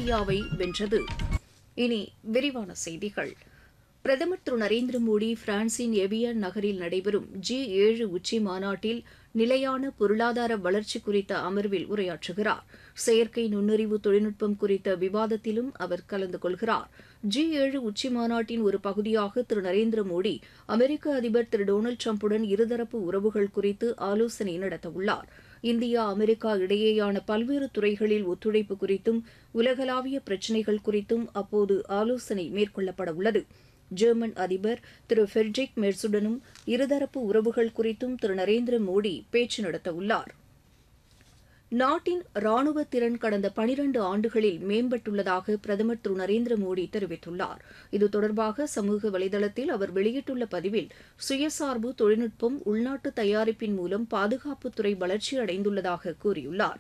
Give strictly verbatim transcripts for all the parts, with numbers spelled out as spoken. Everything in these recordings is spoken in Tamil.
குரோவேஷியாவை வென்றது. இனி விரிவான செய்திகள். பிரதமர் திரு நரேந்திர மோடி பிரான்சின் எவியன் நகரில் நடைபெறும் ஜி ஏழு உச்சி மாநாட்டில் நிலையான பொருளாதார வளர்ச்சி குறித்த அமர்வில் உரையாற்றுகிறார். செயற்கை நுண்ணறிவு தொழில்நுட்பம் குறித்த விவாதத்திலும் அவர் கலந்து கொள்கிறார். ஜி ஏழு உச்சி மாநாட்டின் ஒரு பகுதியாக திரு நரேந்திர மோடி அமெரிக்க அதிபர் திரு டொனால்டு டிரம்புடன் இருதரப்பு உறவுகள் குறித்து ஆலோசனை நடத்தவுள்ளார். இந்தியா அமெரிக்கா இடையேயான பல்வேறு துறைகளில் ஒத்துழைப்பு குறித்தும் உலகளாவிய பிரச்சினைகள் குறித்தும் அப்போது ஆலோசனை மேற்கொள்ளப்படவுள்ளது. ஜெர்மன் அதிபர் திரு ஃபெட்ரிக் மெர்சுடனும் இருதரப்பு உறவுகள் குறித்தும் திரு நரேந்திர மோடி பேச்சு நடத்தவுள்ளார். நாட்டின் ராணுவ திறன் கடந்த பனிரண்டு ஆண்டுகளில் மேம்பட்டுள்ளதாக பிரதமர் திரு நரேந்திர மோடி தெரிவித்துள்ளார். இது தொடர்பாக சமூக வலைதளத்தில் அவர் வெளியிட்டுள்ள பதிவில், சுயசார்பு தொழில்நுட்பம், உள்நாட்டு தயாரிப்பின் மூலம் பாதுகாப்புத்துறை வளர்ச்சியடைந்துள்ளதாக கூறியுள்ளார்.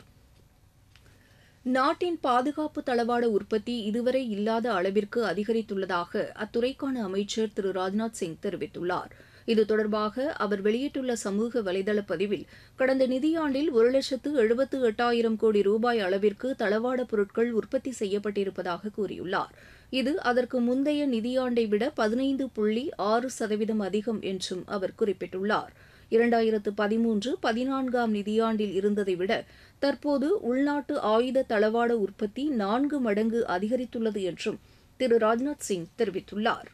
நாட்டின் பாதுகாப்பு தளவாட உற்பத்தி இதுவரை இல்லாத அளவிற்கு அதிகரித்துள்ளதாக அத்துறைக்கான அமைச்சர் திரு ராஜ்நாத் சிங் தெரிவித்துள்ளார். இது தொடர்பாக அவர் வெளியிட்டுள்ள சமூக வலைதள பதிவில், கடந்த நிதியாண்டில் ஒரு லட்சத்து எழுபத்து எட்டாயிரம் கோடி ரூபாய் அளவிற்கு தளவாட பொருட்கள் உற்பத்தி செய்யப்பட்டிருப்பதாக கூறியுள்ளார். இது அதற்கு முந்தைய நிதியாண்டை விட பதினைந்து புள்ளி ஆறு சதவீதம் அதிகம் என்றும் அவர் குறிப்பிட்டுள்ளார். இரண்டாயிரத்து பதிமூன்று பதினான்காம் நிதியாண்டில் இருந்ததை விட தற்போது உள்நாட்டு ஆயுத தளவாட உற்பத்தி நான்கு மடங்கு அதிகரித்துள்ளது என்றும் திரு ராஜ்நாத் சிங் தெரிவித்துள்ளார்.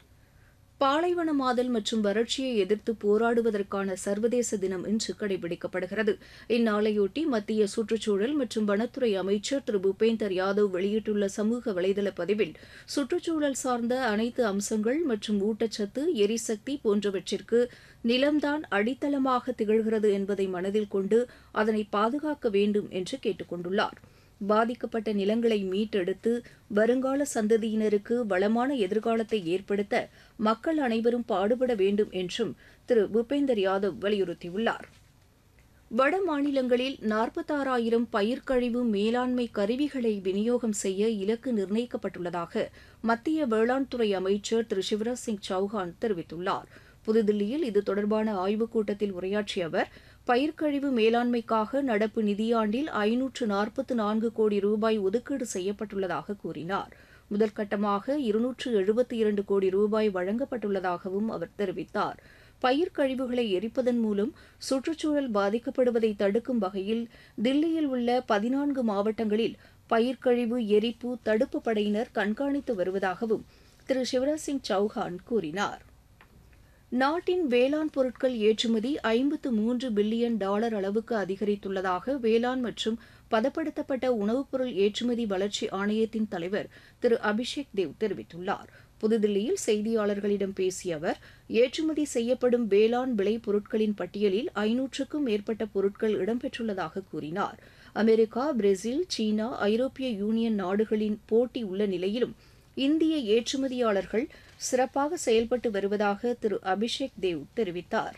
பாலைவனமாதல் மற்றும் வறட்சியை எதிர்த்து போராடுவதற்கான சர்வதேச தினம் இன்று கடைபிடிக்கப்படுகிறது. இந்நாளையொட்டி மத்திய சுற்றுச்சூழல் மற்றும் வனத்துறை அமைச்சர் திரு பூபேந்தர் யாதவ் வெளியிட்டுள்ள சமூக வலைதள பதிவில், சுற்றுச்சூழல் சார்ந்த அனைத்து அம்சங்கள் மற்றும் ஊட்டச்சத்து, எரிசக்தி போன்றவற்றிற்கு நிலம்தான் அடித்தளமாக திகழ்கிறது என்பதை மனதில் கொண்டு அதனை பாதுகாக்க வேண்டும் என்று கேட்டுக் கொண்டுள்ளார். பாதிக்கப்பட்ட நிலங்களை மீட்டெடுத்து வருங்கால சந்ததியினருக்கு வளமான எதிர்காலத்தை ஏற்படுத்த மக்கள் அனைவரும் பாடுபட வேண்டும் என்றும் திரு பூபேந்தர் யாதவ் வலியுறுத்தியுள்ளார். வட மாநிலங்களில் நாற்பத்தாறாயிரம் பயிர்க்கழிவு மேலாண்மை கருவிகளை விநியோகம் செய்ய இலக்கு நிர்ணயிக்கப்பட்டுள்ளதாக மத்திய வேளாண் துறை அமைச்சர் திரு சிவராஜ் சிங் சௌஹான் தெரிவித்துள்ளார். புதுதில்லியில் இது தொடர்பான ஆய்வுக் கூட்டத்தில் உரையாற்றிய அவர், பயிர்க்கழிவு மேலாண்மைக்காக நடப்பு நிதியாண்டில் ஐநூற்று நாற்பத்து நான்கு கோடி ரூபாய் ஒதுக்கீடு செய்யப்பட்டுள்ளதாக கூறினார். முதற்கட்டமாக இருநூற்று எழுபத்தி இரண்டு கோடி ரூபாய் வழங்கப்பட்டுள்ளதாகவும் அவர் தெரிவித்தார். பயிர்க்கழிவுகளை எரிப்பதன் மூலம் சுற்றுச்சூழல் பாதிக்கப்படுவதை தடுக்கும் வகையில் தில்லியில் உள்ள பதினான்கு மாவட்டங்களில் பயிர்க்கழிவு எரிப்பு தடுப்பு படையினர் கண்காணித்து வருவதாகவும் திரு சிவராஜ் சிங் சௌஹான் கூறினார். நாட்டின் வேளாண் பொருட்கள் ஏற்றுமதி ஐம்பத்து மூன்று பில்லியன் டாலர் அளவுக்கு அதிகரித்துள்ளதாக வேளாண் மற்றும் பதப்படுத்தப்பட்ட உணவுப் பொருள் ஏற்றுமதி வளர்ச்சி ஆணையத்தின் தலைவர் திரு அபிஷேக் தேவ் தெரிவித்துள்ளார். புதுதில்லியில் செய்தியாளர்களிடம் பேசிய அவர், ஏற்றுமதி செய்யப்படும் வேளாண் விளை பொருட்களின் பட்டியலில் ஐநூற்றுக்கும் மேற்பட்ட பொருட்கள் இடம்பெற்றுள்ளதாக கூறினார். அமெரிக்கா, பிரேசில், சீனா, ஐரோப்பிய யூனியன் நாடுகளின் போட்டி உள்ள நிலையிலும் இந்திய ஏற்றுமதியாளர்கள் சிறப்பாக செயல்பட்டு வருவதாக திரு அபிஷேக் தேவ் தெரிவித்தார்.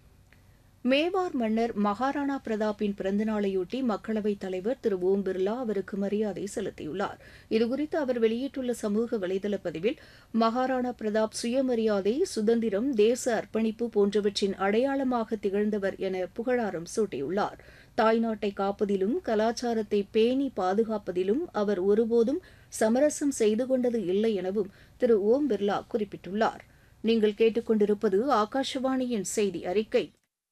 மேவார் மன்னர் மகாராணா பிரதாப்பின் பிறந்தநாளையொட்டி மக்களவைத் தலைவர் திரு ஓம் பிர்லா அவருக்கு மரியாதை செலுத்தியுள்ளார். இதுகுறித்து அவர் வெளியிட்டுள்ள சமூக வலைதள பதிவில், மகாராணா பிரதாப் சுயமரியாதை, சுதந்திரம், தேச அர்ப்பணிப்பு போன்றவற்றின் அடையாளமாக திகழ்ந்தவர் என புகழாரம் சூட்டியுள்ளார். தாய்நாட்டை காப்பதிலும் கலாச்சாரத்தை பேணி பாதுகாப்பதிலும் அவர் ஒருபோதும் சமரசம் செய்து கொண்டது இல்லை எனவும் திரு ஓம் பிர்லா குறிப்பிட்டுள்ளார். நீங்கள் கேட்டுக்கொண்டிருப்பது ஆகாஷவாணியின் செய்தி அறிக்கை.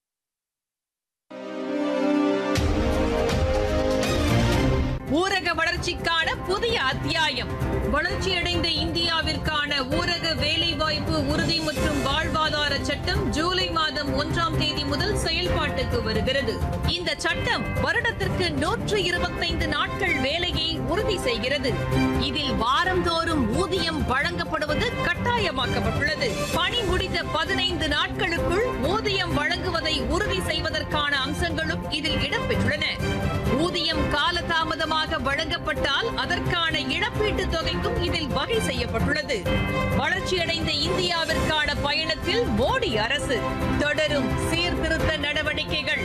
ஊரக வளர்ச்சிக்கான புதிய அத்தியாயம். வளர்ச்சியடைந்த இந்தியாவிற்கான ஊரக வேலைவாய்ப்பு உறுதி மற்றும் வாழ்வாதார சட்டம் ஜூலை மாதம் ஒன்றாம் தேதி முதல் செயல்பாட்டுக்கு வருகிறது. இந்த சட்டம் வருடத்திற்கு நூற்று இருபத்தைந்து நாட்கள் வேலையை உறுதி செய்கிறது. இதில் வாரந்தோறும் ஊதியம் வழங்கப்படுவது கட்டாயமாக்கப்பட்டுள்ளது. பணி முடிந்த பதினைந்து நாட்களுக்குள் ஊதியம் வழங்குவதை உறுதி செய்வதற்கான அம்சங்களும் இதில் இடம்பெற்றுள்ளன. ஊதியம் காலதாமதமாக வழங்கப்பட்டால் அதற்கான இழப்பீட்டுத் தொகைக்கும் இதில் வகை செய்யப்பட்டுள்ளது. வளர்ச்சியடைந்த இந்தியாவிற்கான பயணத்தில் மோடி அரசு தொடரும் சீர்திருத்த நடவடிக்கைகள்.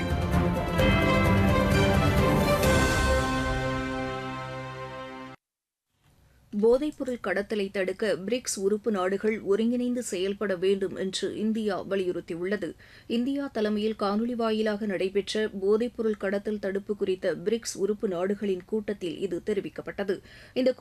போதைப்பொருள் கடத்தலை தடுக்க பிரிக்ஸ் உறுப்பு நாடுகள் ஒருங்கிணைந்து செயல்பட வேண்டும் என்று இந்தியா வலியுறுத்தியுள்ளது. இந்தியா தலைமையில் காணொலி வாயிலாக நடைபெற்ற போதைப்பொருள் கடத்தல் தடுப்பு குறித்த பிரிக்ஸ் உறுப்பு நாடுகளின் கூட்டத்தில் இது தெரிவிக்கப்பட்டது. இந்த